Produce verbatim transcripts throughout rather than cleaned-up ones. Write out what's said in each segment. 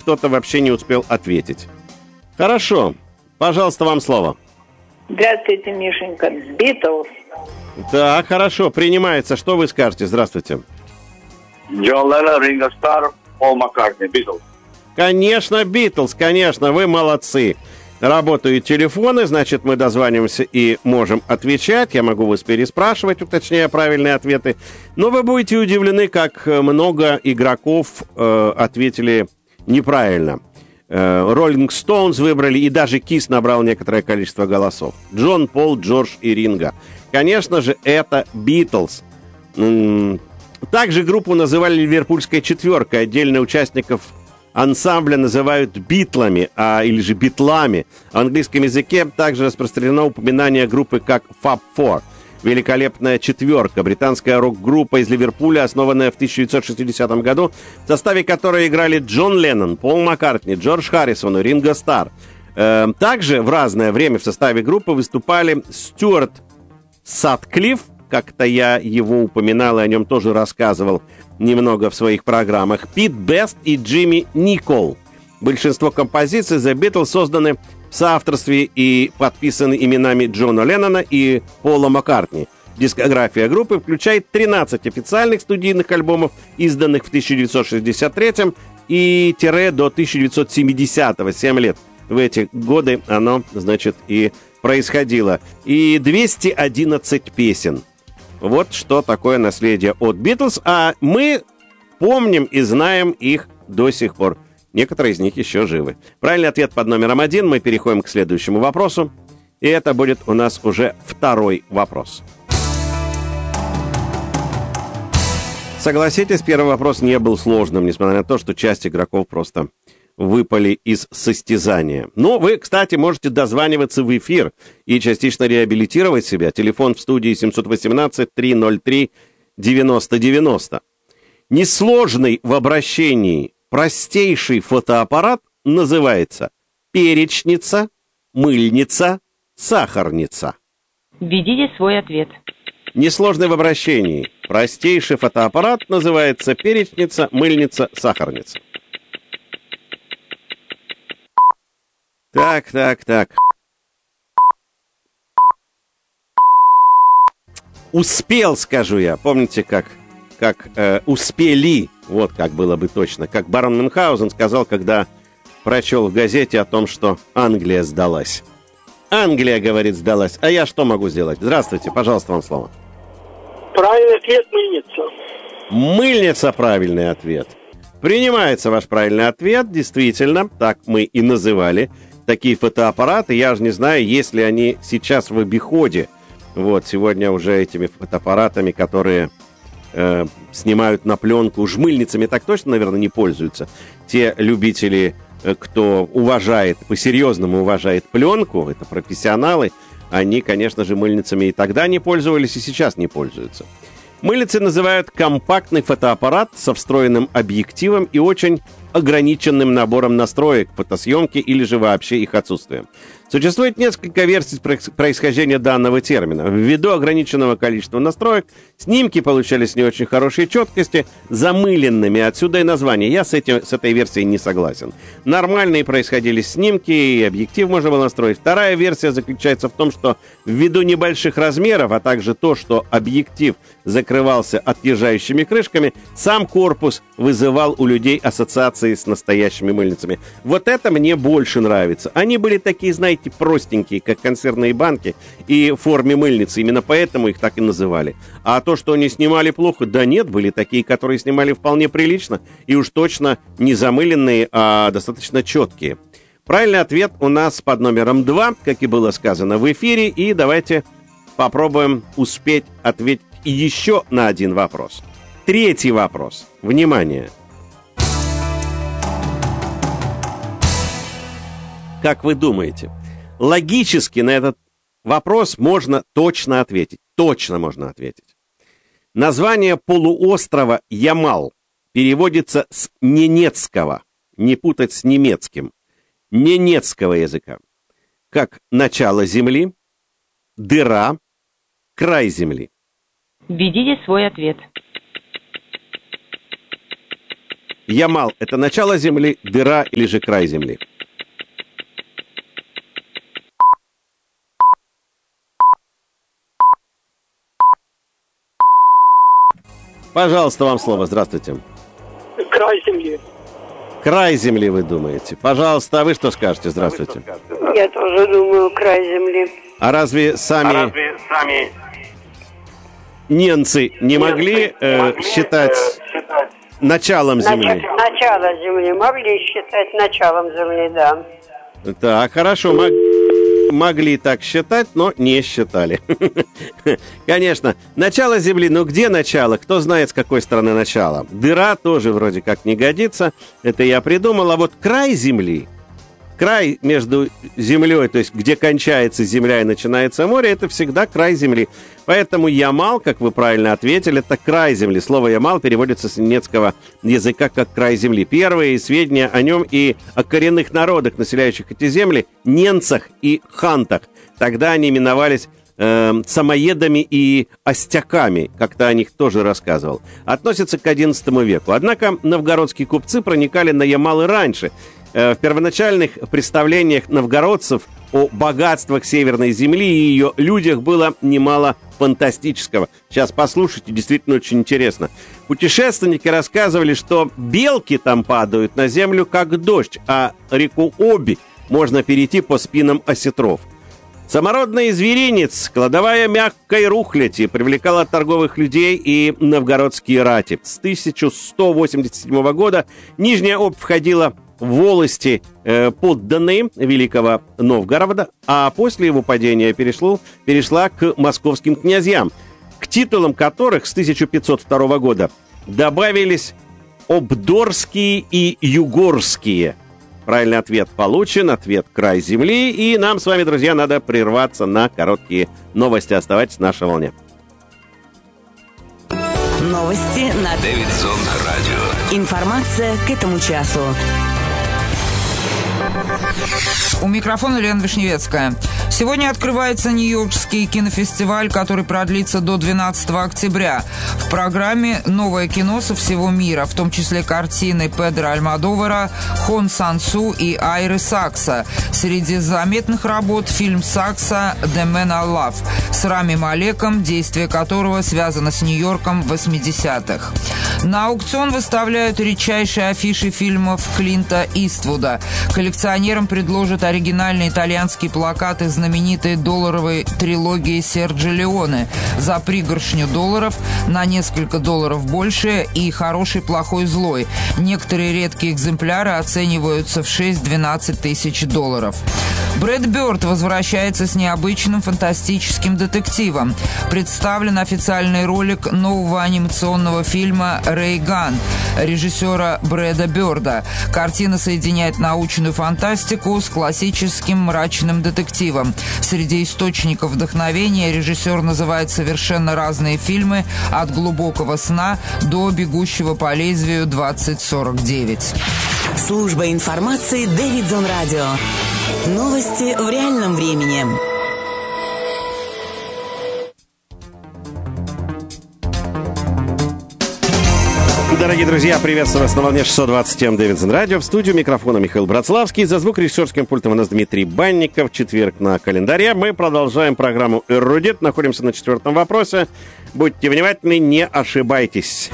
кто-то вообще не успел ответить. Хорошо. Пожалуйста, вам слово. Здравствуйте, Мишенька. Битлз. Да, хорошо, принимается. Что вы скажете? Здравствуйте. Джон Леннон, Ринго Стар, Пол Маккартни, Битлз. Конечно, Битлз, конечно, вы молодцы. Работают телефоны, значит, мы дозваниваемся и можем отвечать. Я могу вас переспрашивать, уточняя правильные ответы. Но вы будете удивлены, как много игроков э, ответили неправильно. Роллинг Стоунс выбрали, и даже Кис набрал некоторое количество голосов. Джон, Пол, Джордж и Ринго. Конечно же, это Битлз. Также группу называли Ливерпульской четверкой. Отдельно участников ансамбля называют битлами, а, или же битлами. В английском языке также распространено упоминание группы как Fab Four. Великолепная четверка, британская рок-группа из Ливерпуля, основанная в тысяча девятьсот шестидесятом году, в составе которой играли Джон Леннон, Пол Маккартни, Джордж Харрисон и Ринго Стар. Э, также в разное время в составе группы выступали Стюарт Сатклифф, как-то я его упоминал и о нем тоже рассказывал немного в своих программах, Пит Бест и Джимми Никол. Большинство композиций The Beatles созданы в соавторстве и подписаны именами Джона Леннона и Пола Маккартни. Дискография группы включает тринадцать официальных студийных альбомов, изданных в тысяча девятьсот шестьдесят третьем и тире до тысяча девятьсот семидесятого, семь лет. В эти годы оно, значит, и происходило. И двести одиннадцать песен. Вот что такое наследие от Битлз, а мы помним и знаем их до сих пор. Некоторые из них еще живы. Правильный ответ под номером один. Мы переходим к следующему вопросу. И это будет у нас уже второй вопрос. Согласитесь, первый вопрос не был сложным, несмотря на то, что часть игроков просто выпали из состязания. Ну, вы, кстати, можете дозваниваться в эфир и частично реабилитировать себя. Телефон в студии семь один восемь три ноль три девяносто девяносто. Несложный в обращении простейший фотоаппарат называется перечница, мыльница, сахарница. Введите свой ответ. Несложный в обращении простейший фотоаппарат называется перечница, мыльница, сахарница. Так, так, так. Успел, скажу я. Помните, как, как э, успели, вот как было бы точно, как барон Мюнхгаузен сказал, когда прочел в газете о том, что Англия сдалась. Англия, говорит, сдалась. А я что могу сделать? Здравствуйте, пожалуйста, вам слово. Правильный ответ — мыльница. Мыльница — правильный ответ. Принимается ваш правильный ответ, действительно, так мы и называли такие фотоаппараты. Я же не знаю, есть ли они сейчас в обиходе. Вот, сегодня уже этими фотоаппаратами, которые э, снимают на пленку, уж мыльницами так точно, наверное, не пользуются. Те любители, э, кто уважает, по-серьезному уважает пленку, это профессионалы, они, конечно же, мыльницами и тогда не пользовались, и сейчас не пользуются. Мыльницы называют компактный фотоаппарат со встроенным объективом и очень ограниченным набором настроек фотосъемки или же вообще их отсутствием. Существует несколько версий происхождения данного термина. Ввиду ограниченного количества настроек, снимки получались не очень хорошей четкости, замыленными, отсюда и название. Я с, этим, с этой версией не согласен. Нормальные происходили снимки, и объектив можно было настроить. Вторая версия заключается в том, что ввиду небольших размеров, а также то, что объектив закрывался отъезжающими крышками, сам корпус вызывал у людей ассоциации с настоящими мыльницами. Вот это мне больше нравится. Они были такие, знаете, простенькие, как консервные банки, и в форме мыльницы. Именно поэтому их так и называли. А то, что они снимали плохо, да нет, были такие, которые снимали вполне прилично, и уж точно не замыленные, а достаточно четкие. Правильный ответ у нас под номером два, как и было сказано в эфире, и давайте попробуем успеть ответить еще на один вопрос. Третий вопрос. Внимание! Как вы думаете, логически на этот вопрос можно точно ответить. Точно можно ответить. Название полуострова Ямал переводится с ненецкого, не путать с немецким, ненецкого языка, как начало земли, дыра, край земли. Введите свой ответ. Ямал – это начало Земли, дыра или же край Земли? Пожалуйста, вам слово. Здравствуйте. Край земли. Край Земли, вы думаете? Пожалуйста, а вы что скажете? Здравствуйте. Я тоже думаю, край земли. А разве сами, А разве сами немцы не могли э, считать началом Земли? Начало земли. Могли считать началом земли, да. Так, хорошо, мог... могли так считать, но не считали. Конечно, начало Земли, но где начало? Кто знает, с какой стороны начало? Дыра тоже вроде как не годится, это я придумал, а вот край Земли, край между землей, то есть где кончается земля и начинается море, это всегда край Земли. Поэтому Ямал, как вы правильно ответили, это край Земли. Слово Ямал переводится с немецкого языка как край Земли. Первые сведения о нем и о коренных народах, населяющих эти земли, ненцах и хантах. Тогда они именовались э, самоедами и остяками, как-то о них тоже рассказывал. Относятся к одиннадцатому веку. Однако новгородские купцы проникали на Ямал и раньше. В первоначальных представлениях новгородцев о богатствах Северной Земли и ее людях было немало фантастического. Сейчас послушайте, действительно очень интересно. Путешественники рассказывали, что белки там падают на землю как дождь, а реку Оби можно перейти по спинам осетров. Самородный зверинец, кладовая мягкой рухляти, привлекала торговых людей и новгородские рати. С тысяча сто восемьдесят седьмого года Нижняя Обь входила в волости э, подданные Великого Новгорода, а после его падения перешло, перешла к московским князьям, к титулам которых с тысяча пятьсот второго года добавились обдорские и югорские. Правильный ответ получен, ответ «край земли», и нам с вами, друзья, надо прерваться на короткие новости. Оставайтесь на нашей волне. Новости на Дэвидсон радио. Информация к этому часу. У микрофона Лена Вишневецкая. Сегодня открывается Нью-Йоркский кинофестиваль, который продлится до двенадцатого октября. В программе новое кино со всего мира, в том числе картины Педро Альмодовара, Хон Сан-Су и Айры Сакса. Среди заметных работ фильм Сакса «The Man I Love» с Рами Малеком, действие которого связано с Нью-Йорком восьмидесятых. На аукцион выставляют редчайшие афиши фильмов Клинта Иствуда. Коллекционерам предложат оригинальные итальянские плакаты знаменитой долларовой трилогии Серджио Леоне за пригоршню долларов, на несколько долларов больше и «Хороший, плохой, злой». Некоторые редкие экземпляры оцениваются в шесть-двенадцать тысяч долларов. Брэд Бёрд возвращается с необычным фантастическим детективом. Представлен официальный ролик нового анимационного фильма «Рейган» режиссера Брэда Бёрда. Картина соединяет научную фантастику с классическим мрачным детективом. Среди источников вдохновения режиссер называет совершенно разные фильмы, от «Глубокого сна» до «Бегущего по лезвию двадцать сорок девять». Служба информации Дэвидсон радио. Новости в реальном времени. Дорогие друзья, приветствую вас на волне шестьсот двадцать эм Дэвидсон радио. В студию микрофона Михаил Братславский. За звукорежиссерским пультом у нас Дмитрий Банников. Четверг на календаре. Мы продолжаем программу «Эрудит». Находимся на четвертом вопросе. Будьте внимательны, не ошибайтесь.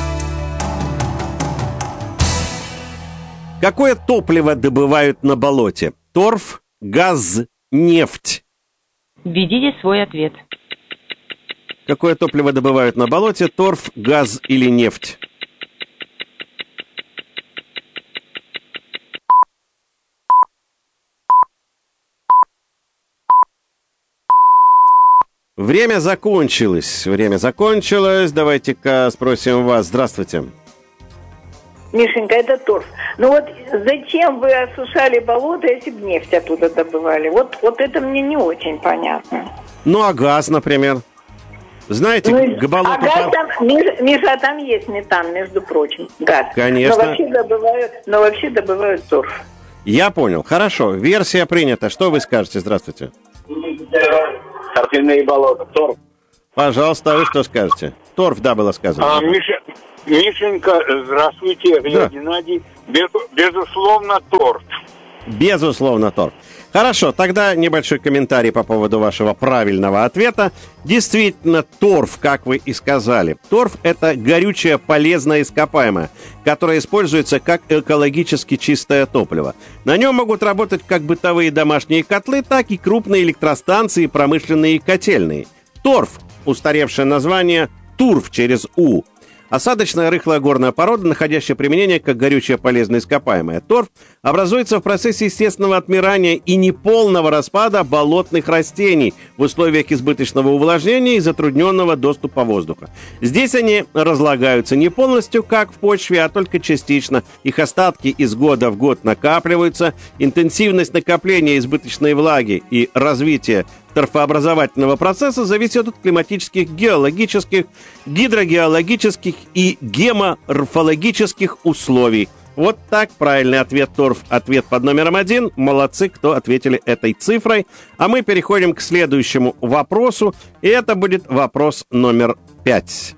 Какое топливо добывают на болоте? Торф, газ, нефть. Введите свой ответ. Какое топливо добывают на болоте? Торф, газ или нефть? Время закончилось. Время закончилось. Давайте-ка спросим вас. Здравствуйте. Мишенька, это торф. Ну вот зачем вы осушали болото, если бы нефть оттуда добывали? Вот, вот это мне не очень понятно. Ну, а газ, например? Знаете, ну, к болоту... А газ там, Миша, Миша, там есть метан, между прочим, газ. Конечно. Но вообще добывают, но вообще добывают торф. Я понял. Хорошо. Версия принята. Что вы скажете? Здравствуйте. Торфяные болота, торф. Пожалуйста, а вы что скажете? Торф, да, было сказано. А, Миша, Мишенька, здравствуйте, Да. Геннадий. Без- безусловно, торт. Безусловно, торт. Хорошо, тогда небольшой комментарий по поводу вашего правильного ответа. Действительно, торф, как вы и сказали. Торф – это горючее полезное ископаемое, которое используется как экологически чистое топливо. На нем могут работать как бытовые домашние котлы, так и крупные электростанции, промышленные и котельные. Торф – устаревшее название турф через «у». Осадочная рыхлая горная порода, находящая применение как горючее полезное ископаемое. Торф образуется в процессе естественного отмирания и неполного распада болотных растений в условиях избыточного увлажнения и затрудненного доступа воздуха. Здесь они разлагаются не полностью, как в почве, а только частично. Их остатки из года в год накапливаются. Интенсивность накопления избыточной влаги и развития торфообразовательного процесса зависит от климатических, геологических, гидрогеологических и гемоморфологических условий. Вот так правильный ответ торф. Ответ под номером один. Молодцы, кто ответили этой цифрой. А мы переходим к следующему вопросу. И это будет вопрос номер пять.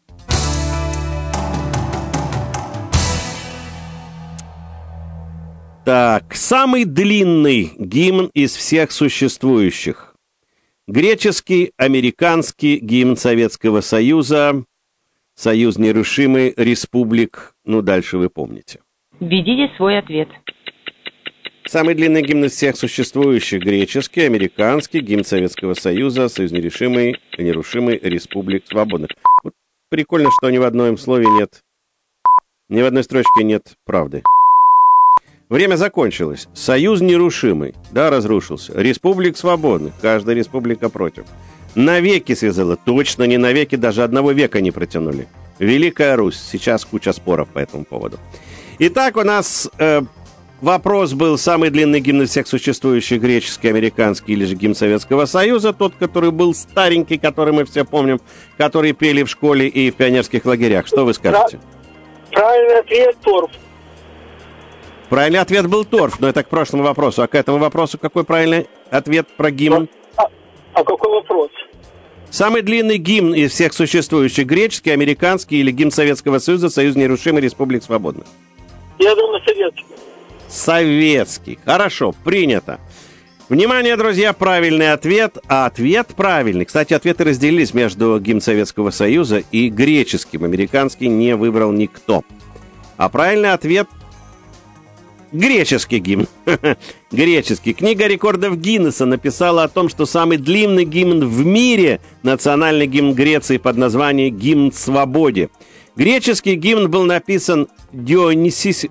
Так, самый длинный гимн из всех существующих. Греческий, американский, гимн Советского Союза, Союз нерушимый, республик, ну дальше вы помните. Введите свой ответ. Самый длинный гимн из всех существующих. Греческий, американский, гимн Советского Союза, Союз нерушимый, нерушимый, республик свободных. Вот прикольно, что ни в одном слове нет, ни в одной строчке нет правды. Время закончилось. Союз нерушимый, да, разрушился. Республик свободных, каждая республика против. Навеки связала, точно не навеки, даже одного века не протянули. Великая Русь, сейчас куча споров по этому поводу. Итак, у нас э, вопрос был: самый длинный гимн из всех существующих, греческий, американский или же гимн Советского Союза, тот, который был старенький, который мы все помним, который пели в школе и в пионерских лагерях. Что вы скажете? Правильный ответ торт. Правильный ответ был торф, но это к прошлому вопросу. А к этому вопросу какой правильный ответ про гимн? А, а какой вопрос? Самый длинный гимн из всех существующих: греческий, американский или гимн Советского Союза, Союз нерушимый, республик свободных? Я думаю, советский. Советский. Хорошо, принято. Внимание, друзья, правильный ответ. А ответ правильный. Кстати, ответы разделились между гимн Советского Союза и греческим. Американский не выбрал никто. А правильный ответ — греческий гимн. Греческий. Книга рекордов Гиннесса написала о том, что самый длинный гимн в мире — национальный гимн Греции под названием «Гимн свободе». Греческий гимн был написан Дионисис...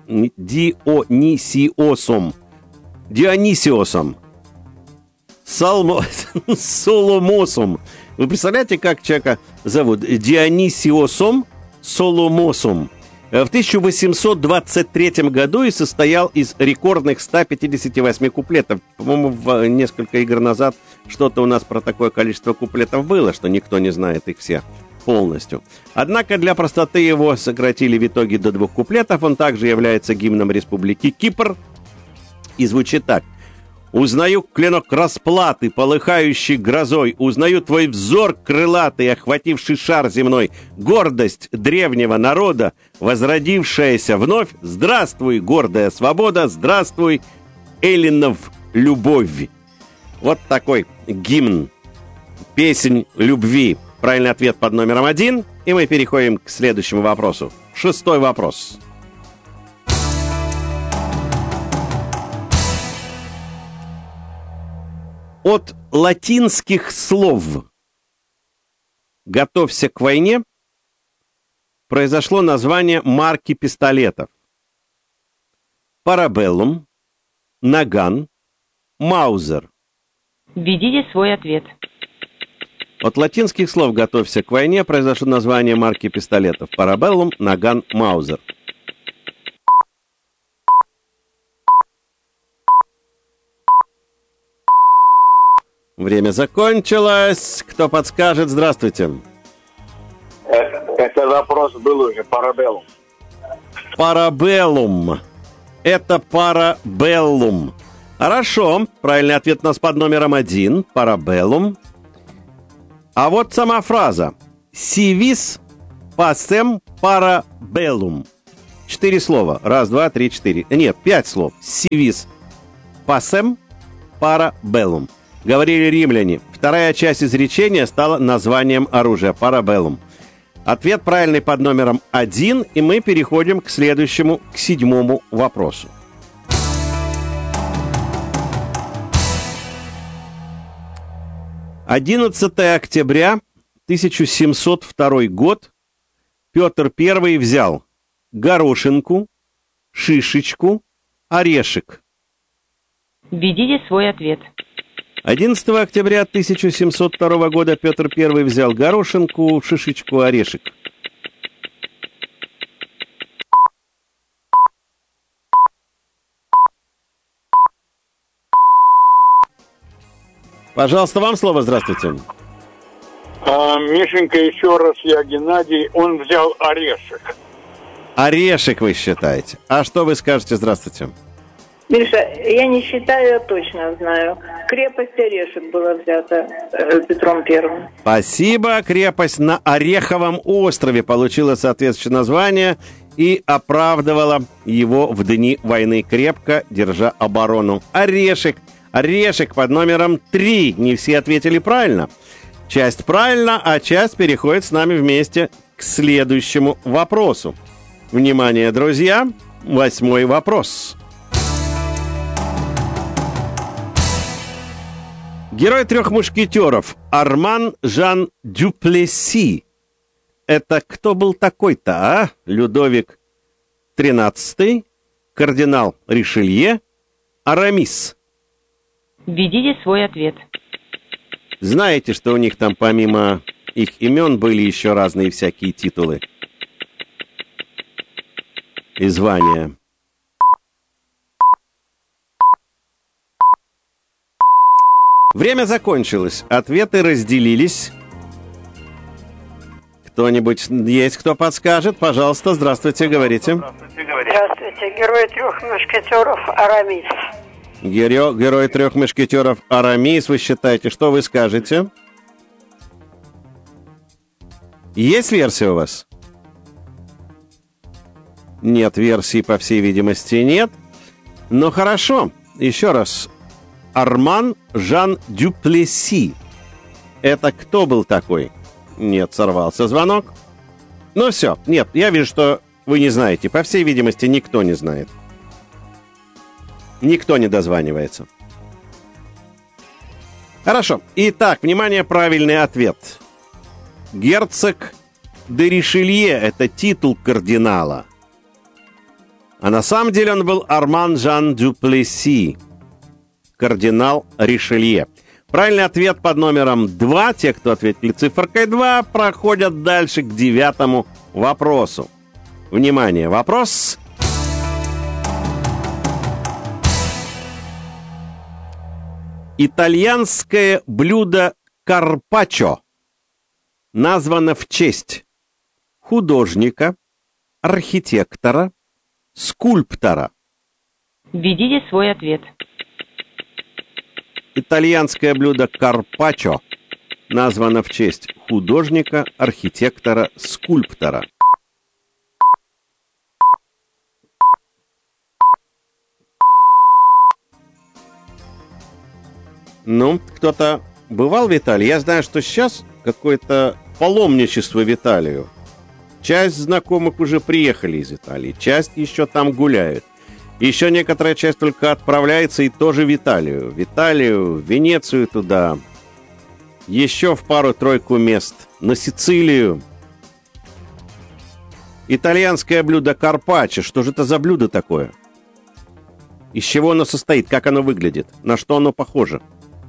Дионисиосом. Дионисиосом. Салмо... Соломосом. Вы представляете, как человека зовут? Дионисиосом Соломосом. В тысяча восемьсот двадцать третьем году и состоял из рекордных ста пятидесяти восьми куплетов. По-моему, в несколько игр назад что-то у нас про такое количество куплетов было, что никто не знает их все полностью. Однако для простоты его сократили в итоге до двух куплетов. Он также является гимном Республики Кипр и звучит так. «Узнаю клинок расплаты, полыхающий грозой, узнаю твой взор крылатый, охвативший шар земной, гордость древнего народа, возродившаяся вновь. Здравствуй, гордая свобода, здравствуй, эллинов любовь». Вот такой гимн, песнь любви. Правильный ответ под номером один, и мы переходим к следующему вопросу. Шестой вопрос. От латинских слов «готовься к войне» произошло название марки пистолетов: Парабеллум, Наган, Маузер. Введите свой ответ. От латинских слов «готовься к войне» произошло название марки пистолетов: Парабеллум, Наган, Маузер. Время закончилось. Кто подскажет? Здравствуйте. Это вопрос был уже. Парабеллум. Парабеллум. Это парабеллум. Хорошо. Правильный ответ у нас под номером один. Парабеллум. А вот сама фраза. «Si vis Пассем парабеллум. Четыре слова. Раз, два, три, четыре. Нет, пять слов. Сивис. Пассем парабеллум. Говорили римляне. Вторая часть изречения стала названием оружия. Парабеллум. Ответ правильный под номером один, и мы переходим к следующему, к седьмому вопросу. одиннадцатого октября тысяча семьсот второй год. Петр Первый взял горошинку, шишечку, орешек. Введите свой ответ. одиннадцатого октября тысяча семьсот второго года Петр Первый взял горошинку, шишечку, орешек. Пожалуйста, вам слово. Здравствуйте. А, Мишенька, еще раз, я Геннадий. Он взял орешек. Орешек вы считаете. А что вы скажете? Здравствуйте. Миша, я не считаю, я точно знаю. Крепость Орешек была взята э, Петром Первым. Спасибо. Крепость на Ореховом острове получила соответствующее название и оправдывала его в дни войны, крепко держа оборону. Орешек. Орешек под номером три. Не все ответили правильно. Часть правильно, а часть переходит с нами вместе к следующему вопросу. Внимание, друзья. Восьмой вопрос. Герой трех мушкетеров Арман Жан Дюплесси. Это кто был такой-то, а? Людовик тринадцатый, кардинал Ришелье, Арамис. Введите свой ответ. Знаете, что у них там помимо их имен были еще разные всякие титулы и звания. Время закончилось. Ответы разделились. Кто-нибудь есть, кто подскажет? Пожалуйста, здравствуйте, говорите. Здравствуйте. Герой трех мушкетеров Арамис. Геро... Герой трех мушкетеров Арамис, вы считаете, что вы скажете? Есть версия у вас? Нет, версии, по всей видимости, нет. Но хорошо, еще раз. Арман Жан Дюплесси. Это кто был такой? Нет, сорвался звонок. Ну все, нет, я вижу, что вы не знаете. По всей видимости, никто не знает. Никто не дозванивается. Хорошо. Итак, внимание, правильный ответ. Герцог де Ришелье – это титул кардинала. А на самом деле он был Арман Жан Дюплесси, кардинал Ришелье. Правильный ответ под номером два. Те, кто ответили цифрой два, проходят дальше к девятому вопросу. Внимание, вопрос. Итальянское блюдо карпаччо названо в честь художника, архитектора, скульптора. Введите свой ответ. Итальянское блюдо карпаччо названо в честь художника, архитектора, скульптора. Ну, кто-то бывал в Италии? Я знаю, что сейчас какое-то паломничество в Италию. Часть знакомых уже приехали из Италии, часть еще там гуляют. Еще некоторая часть только отправляется и тоже в Италию. В Италию, в Венецию туда. Еще в пару-тройку мест. На Сицилию. Итальянское блюдо карпаччо. Что же это за блюдо такое? Из чего оно состоит? Как оно выглядит? На что оно похоже?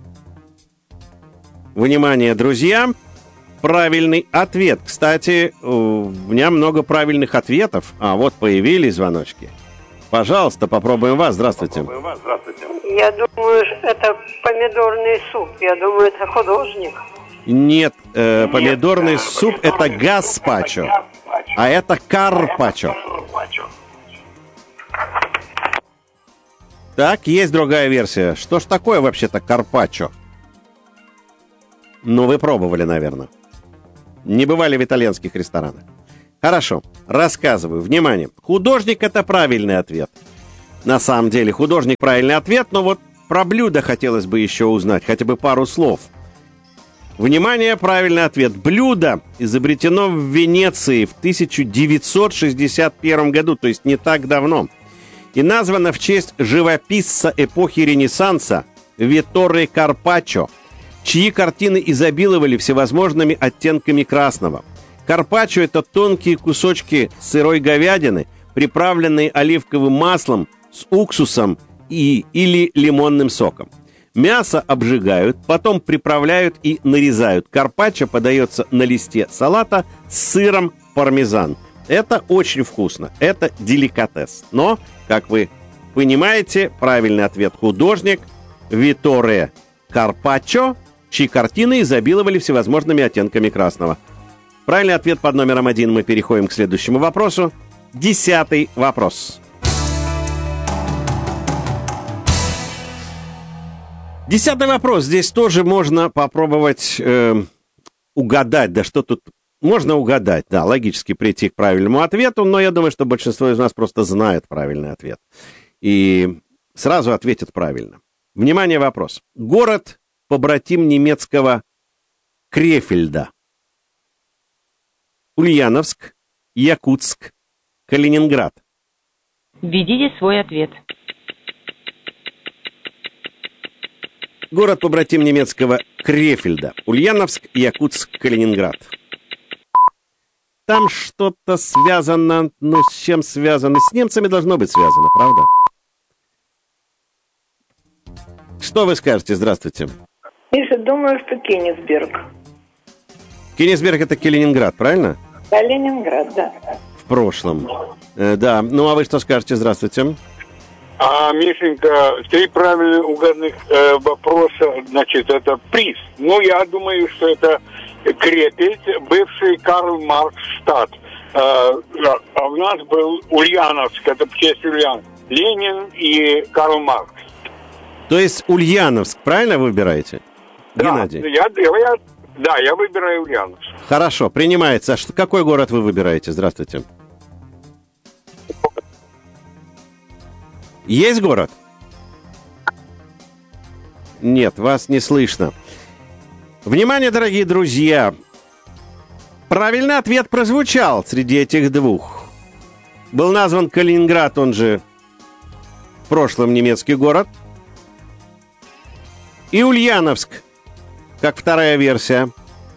Внимание, друзья! Правильный ответ. Кстати, у меня много правильных ответов. А вот появились звоночки. Пожалуйста, попробуем вас. Здравствуйте. Попробуем вас. Здравствуйте. Я думаю, это помидорный суп. Я думаю, это художник. Нет, э, помидорный Нет, суп – это гаспачо, это а это карпаччо. Так, есть другая версия. Что ж такое вообще-то карпаччо? Ну, вы пробовали, наверное. Не бывали в итальянских ресторанах. Хорошо, рассказываю. Внимание. Художник – это правильный ответ. На самом деле, художник – правильный ответ, но вот про блюдо хотелось бы еще узнать, хотя бы пару слов. Внимание, правильный ответ. Блюдо изобретено в Венеции в тысяча девятьсот шестьдесят первом году, то есть не так давно, и названо в честь живописца эпохи Ренессанса Витторе Карпаччо, чьи картины изобиловали всевозможными оттенками красного. Карпаччо – это тонкие кусочки сырой говядины, приправленные оливковым маслом с уксусом и, или лимонным соком. Мясо обжигают, потом приправляют и нарезают. Карпаччо подается на листе салата с сыром пармезан. Это очень вкусно, это деликатес. Но, как вы понимаете, правильный ответ – художник Витторе Карпаччо, чьи картины изобиловали всевозможными оттенками красного. Правильный ответ под номером один. Мы переходим к следующему вопросу. Десятый вопрос. Десятый вопрос. Здесь тоже можно попробовать э, угадать. Да что тут... Можно угадать, да, логически прийти к правильному ответу, но я думаю, что большинство из нас просто знает правильный ответ. И сразу ответит правильно. Внимание, вопрос. Город побратим немецкого Крефельда. Ульяновск, Якутск, Калининград. Введите свой ответ. Город побратим немецкого Крефельда. Ульяновск, Якутск, Калининград. Там что-то связано, ну, с чем связано? С немцами должно быть связано, правда? Что вы скажете? Здравствуйте. Миша, думаю, что Кенигсберг. Кенигсберг — это Калининград, правильно? Калининград, да. В прошлом. Э, да. Ну, а вы что скажете? Здравствуйте. А, Мишенька, три правильно угаданных э, вопроса, значит, это приз. Ну, я думаю, что это Крефельд, бывший Карл Маркс штат. Э, а у нас был Ульяновск, это в честь Ульян. Ленин и Карл Маркс. То есть Ульяновск, правильно выбираете? Да, Геннадий? Я, я, да, я выбираю Ульяновск. Хорошо, принимается. А что, какой город вы выбираете? Здравствуйте. Есть город? Нет, вас не слышно. Внимание, дорогие друзья. Правильный ответ прозвучал среди этих двух. Был назван Калининград, он же в прошлом немецкий город. И Ульяновск, как вторая версия.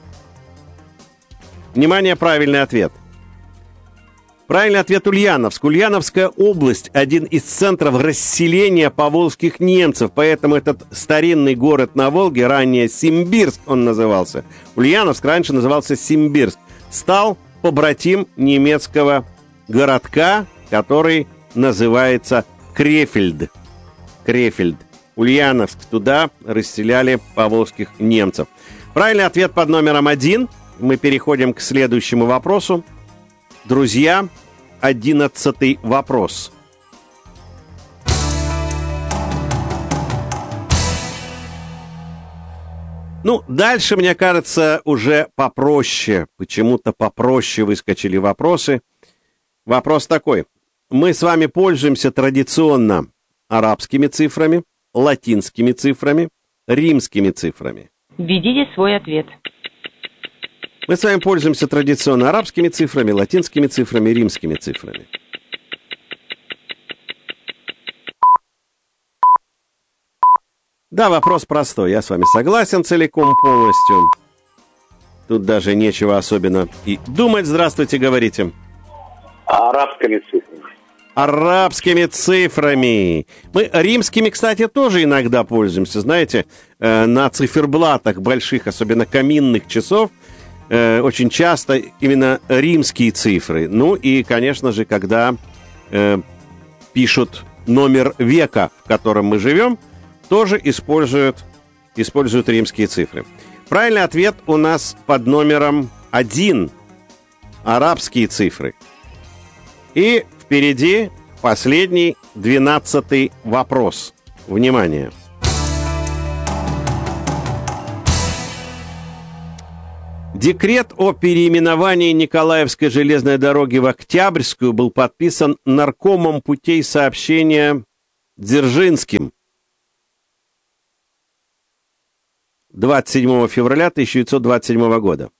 Внимание, правильный ответ. Правильный ответ — Ульяновск. Ульяновская область – один из центров расселения поволжских немцев, поэтому этот старинный город на Волге, ранее Симбирск он назывался, Ульяновск раньше назывался Симбирск, стал побратим немецкого городка, который называется Крефельд. Крефельд. Ульяновск. Туда расселяли поволжских немцев. Правильный ответ под номером один. Мы переходим к следующему вопросу. Друзья, одиннадцатый вопрос. Ну, дальше, мне кажется, уже попроще. Почему-то попроще выскочили вопросы. Вопрос такой. Мы с вами пользуемся традиционно арабскими цифрами, латинскими цифрами, римскими цифрами. Введите свой ответ. Мы с вами пользуемся традиционно арабскими цифрами, латинскими цифрами, римскими цифрами. Да, вопрос простой, я с вами согласен целиком, полностью. Тут даже нечего особенно и думать. Здравствуйте, говорите. Арабскими цифрами. Арабскими цифрами. Мы римскими, кстати, тоже иногда пользуемся. Знаете, э, на циферблатах больших, особенно каминных часов, э, очень часто именно римские цифры. Ну и, конечно же, когда э, пишут номер века, в котором мы живем, тоже используют, используют римские цифры. Правильный ответ у нас под номером один. Арабские цифры. И впереди последний, двенадцатый вопрос. Внимание. Декрет о переименовании Николаевской железной дороги в Октябрьскую был подписан наркомом путей сообщения Дзержинским двадцать седьмого февраля тысяча девятьсот двадцать седьмого года.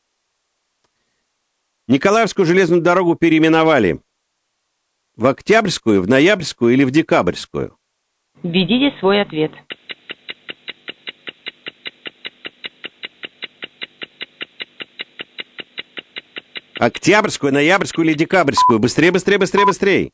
Николаевскую железную дорогу переименовали в Октябрьскую, в Ноябрьскую или в Декабрьскую? Введите свой ответ. Октябрьскую, Ноябрьскую или Декабрьскую? Быстрее, быстрее, быстрее, быстрее.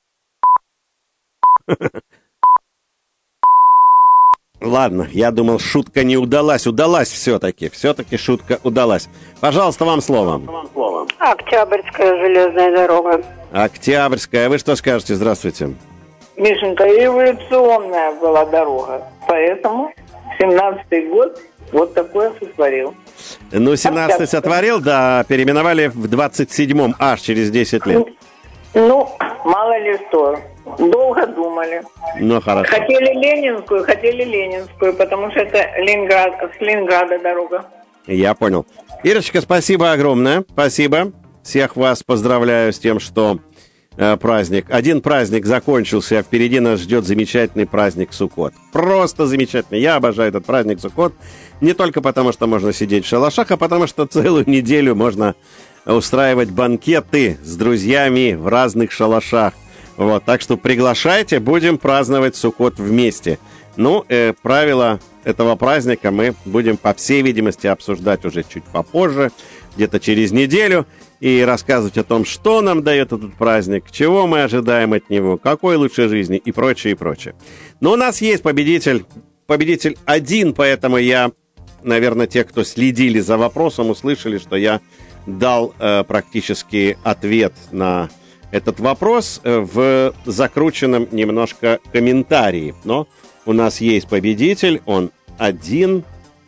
Ладно, я думал, шутка не удалась. Удалась все-таки. Все-таки шутка удалась. Пожалуйста, вам слово. Октябрьская железная дорога. Октябрьская. Вы что скажете? Здравствуйте. Мишенька, революционная была дорога. Поэтому семнадцатый год вот такое сотворил. Ну, семнадцатый сотворил, да, переименовали в двадцать седьмом, аж через десять лет. Ну, мало ли что. Долго думали. Ну, хорошо. Хотели Ленинскую, хотели Ленинскую, потому что это Ленинград, с Ленинграда дорога. Я понял. Ирочка, спасибо огромное. Спасибо. Всех вас поздравляю с тем, что э, праздник. Один праздник закончился, а впереди нас ждет замечательный праздник Суккот. Просто замечательный. Я обожаю этот праздник Суккот. Не только потому, что можно сидеть в шалашах, а потому что целую неделю можно устраивать банкеты с друзьями в разных шалашах. Вот, так что приглашайте, будем праздновать Суккот вместе. Ну, э, правила этого праздника мы будем, по всей видимости, обсуждать уже чуть попозже, где-то через неделю, и рассказывать о том, что нам дает этот праздник, чего мы ожидаем от него, какой лучшей жизни и прочее, и прочее. Но у нас есть победитель, победитель один, поэтому я, наверное, те, кто следили за вопросом, услышали, что я дал э, практически ответ на этот вопрос в закрученном немножко комментарии. Но у нас есть победитель, он один,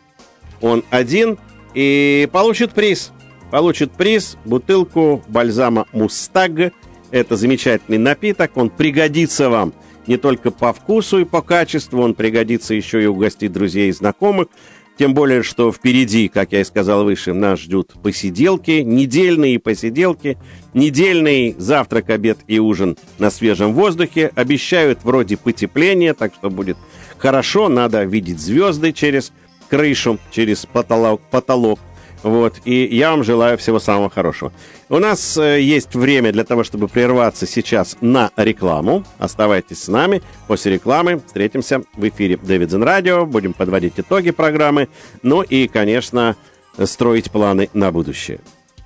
он один и получит приз. Получит приз, бутылку бальзама «Мустаг». Это замечательный напиток, он пригодится вам не только по вкусу и по качеству, он пригодится еще и угостить друзей и знакомых. Тем более, что впереди, как я и сказал выше, нас ждут посиделки, недельные посиделки, недельный завтрак, обед и ужин на свежем воздухе. Обещают вроде потепления, так что будет хорошо. Надо видеть звезды через крышу, через потолок. потолок. Вот, и я вам желаю всего самого хорошего. У нас э, есть время для того, чтобы прерваться сейчас на рекламу. Оставайтесь с нами. После рекламы встретимся в эфире Davidson Radio. Будем подводить итоги программы. Ну и, конечно, строить планы на будущее.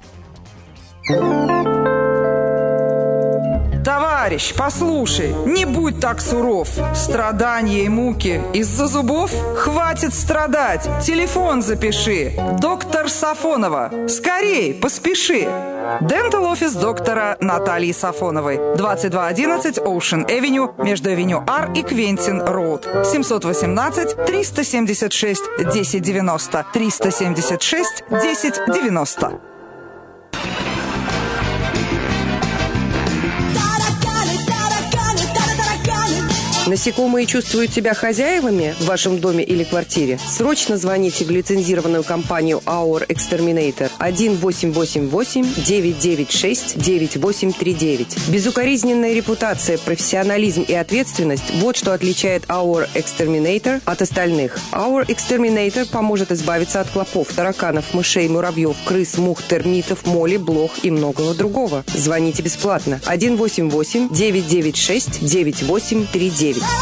Товарищ, послушай, не будь так суров. Страдания и муки из-за зубов? Хватит страдать. Телефон запиши. Доктор Сафонова. Скорей, поспеши. Дентал офис доктора Натальи Сафоновой. двадцать два одиннадцать Ocean Avenue между Авеню Ар и Квентин Роуд. семьсот восемнадцать триста семьдесят шесть десять девяносто. триста семьдесят шесть десять девяносто. Насекомые чувствуют себя хозяевами в вашем доме или квартире? Срочно звоните в лицензированную компанию Our Exterminator один восемь восемь восемь девять девять шесть девять восемь три девять. Безукоризненная репутация, профессионализм и ответственность – вот что отличает Our Exterminator от остальных. Our Exterminator поможет избавиться от клопов, тараканов, мышей, муравьев, крыс, мух, термитов, моли, блох и многого другого. Звоните бесплатно один восемь восемь девять девять шесть девять восемь три девять.